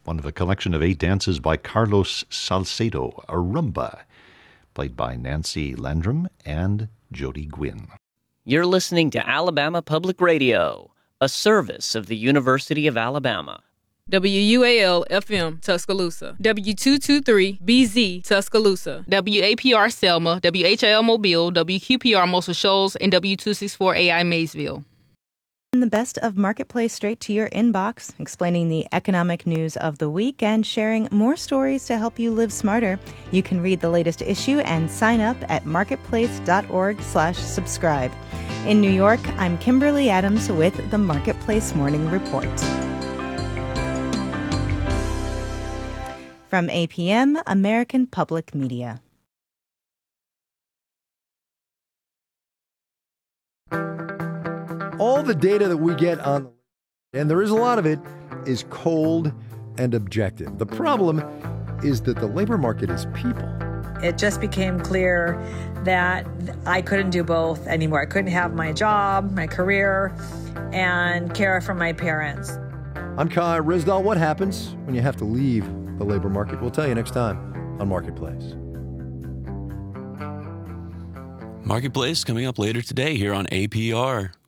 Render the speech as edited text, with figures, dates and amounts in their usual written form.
one of a collection of 8 dances by Carlos Salcedo, a rumba, played by Nancy Landrum and Jody Gwynn. You're listening to Alabama Public Radio, a service of the University of Alabama. WUAL-FM, Tuscaloosa. W223-BZ, Tuscaloosa. WAPR Selma, WHIL Mobile, WQPR Muscle Shoals, and W264AI Maysville. The best of Marketplace straight to your inbox, explaining the economic news of the week and sharing more stories to help you live smarter. You can read the latest issue and sign up at marketplace.org/subscribe. In New York, I'm Kimberly Adams with the Marketplace Morning Report. From APM, American Public Media. All the data that we get on, and there is a lot of it, is cold and objective. The problem is that the labor market is people. It just became clear that I couldn't do both anymore. I couldn't have my job, my career, and care for my parents. I'm Kai Rizdal. What happens when you have to leave the labor market? We'll tell you next time on Marketplace. Marketplace coming up later today here on APR.